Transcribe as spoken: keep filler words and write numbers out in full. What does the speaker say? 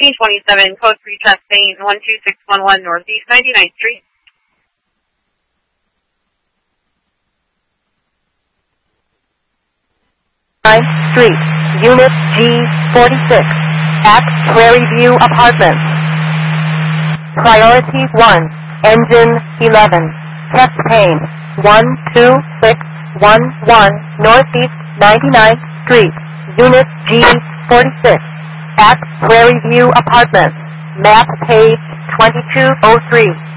P twenty-seven, code three testing, one two six one one Northeast ninety-ninth Street. Street, Unit G forty-six, at Prairie View Apartments. Priority one, Engine eleven, Test Pane, one two six one one Northeast ninety-ninth Street, Unit G forty-six, at Prairie View Apartments. Map page twenty-two oh three.